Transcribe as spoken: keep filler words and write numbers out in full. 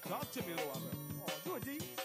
Talk to me, Robert. Oh, do it, D.